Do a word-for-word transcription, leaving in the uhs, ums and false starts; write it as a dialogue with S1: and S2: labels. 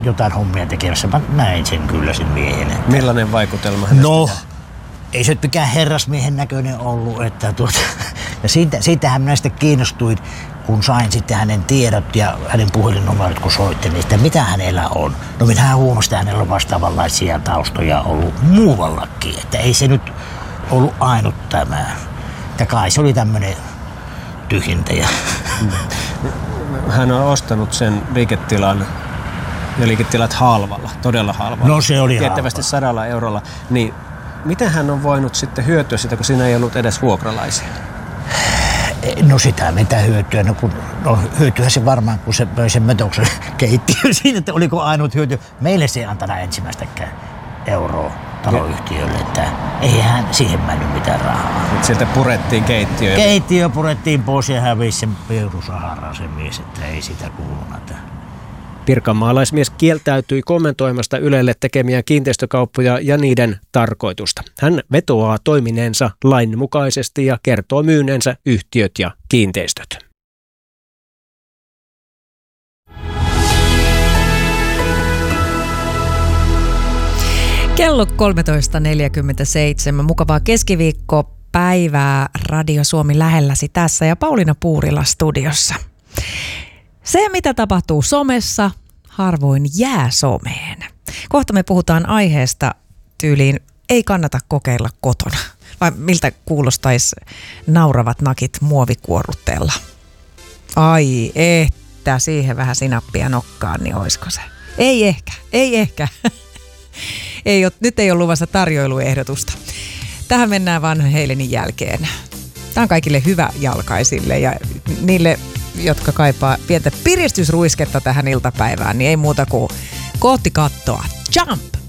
S1: jotain hommia tekemässä. Mä näin sen kyllä sen miehen. Että...
S2: Millainen vaikutelma hänestä?
S1: No, ei se mikään herrasmiehen näköinen ollut. Että tuota, ja siitä, siitähän minä sitten kiinnostuin, kun sain sitten hänen tiedot ja hänen puhelinnumerot, kun soitin, niin sitä, mitä hänellä on. No minähän huomasin, että hänellä on vastaavanlaisia taustoja ollut muuallakin. Että ei se nyt ollut ainut tämä. Ja kai se oli tämmöinen tyhjentäjä.
S2: Hän on ostanut sen liiketilan ja liiketilat halvalla, todella halvalla.
S1: No se oli
S2: tiettävästi
S1: halva.
S2: sadalla eurolla. Niin miten hän on voinut sitten hyötyä sitä, kun siinä ei ollut edes vuokralaisia?
S1: No sitä mitä hyötyä. No, kun, no hyötyyhän se varmaan, kun se möi sen Metoksen keittiön siinä, että oliko ainut hyöty. Meille se ei antanut ensimmäistäkään euroa taloyhtiölle, että eihän siihen mennyt mitään rahaa.
S2: Et sieltä purettiin keittiö.
S1: Keittiö purettiin pois ja hävisi sen perusaharaa se mies, että ei sitä kuulunut.
S2: Pirkanmaalaismies kieltäytyi kommentoimasta Ylelle tekemiä kiinteistökauppoja ja niiden tarkoitusta. Hän vetoaa toimineensa lainmukaisesti ja kertoo myyneensä yhtiöt ja kiinteistöt.
S3: Kello kolmetoista neljäkymmentäseitsemän. Mukavaa keskiviikkopäivää Radio Suomi lähelläsi tässä ja Pauliina Puurila studiossa. Se, mitä tapahtuu somessa, harvoin jää someen. Kohta me puhutaan aiheesta tyyliin ei kannata kokeilla kotona. Vai miltä kuulostaisi nauravat nakit muovikuorrutteella? Ai, että siihen vähän sinappia nokkaan, niin oisko se? Ei ehkä, ei ehkä. Ei ole, nyt ei ole luvassa tarjoiluehdotusta. Tähän mennään vanhan Heilenin jälkeen. Tämä on kaikille hyvä jalkaisille ja niille, jotka kaipaa pientä piristysruisketta tähän iltapäivään, niin ei muuta kuin kohti kattoa. Jump!